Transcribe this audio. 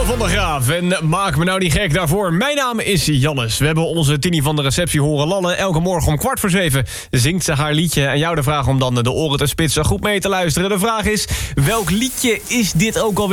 Tino van der Graaf en maak me nou niet gek daarvoor. Mijn naam is Jannes. We hebben onze Tini van de receptie horen lallen. Elke morgen om 6:45 zingt ze haar liedje. En jou de vraag om dan de oren te spitsen goed mee te luisteren. De vraag is, welk liedje is dit ook alweer?